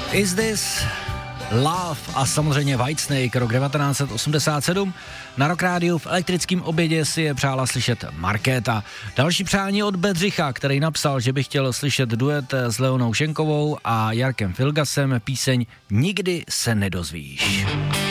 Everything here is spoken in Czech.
Is This Love a samozřejmě Whitesnake, rok 1987. Na Rock Rádiu v elektrickém obědě si je přála slyšet Markéta. Další přání od Bedřicha, který napsal, že by chtěl slyšet duet s Leonou Šenkovou a Jarkem Filgasem, píseň Nikdy se nedozvíš.